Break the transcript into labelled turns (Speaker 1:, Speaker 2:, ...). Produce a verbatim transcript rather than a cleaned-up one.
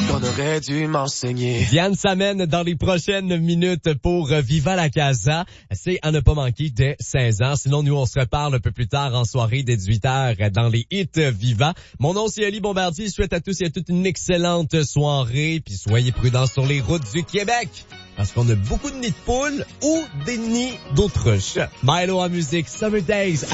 Speaker 1: qu'on aurait dû m'enseigner.
Speaker 2: Diane s'amène dans les prochaines minutes pour Viva la Casa. C'est à ne pas manquer dès seize ans. Sinon, nous, on se reparle un peu plus tard en soirée dès dix-huit heures dans les hits Viva. Mon nom, c'est Ali Bombardier. Je souhaite à tous et à toutes une excellente soirée. Puis soyez prudents sur les routes du Québec. Parce qu'on a beaucoup de nids de poules ou des nids d'autruches. Milo en musique, Summer Days.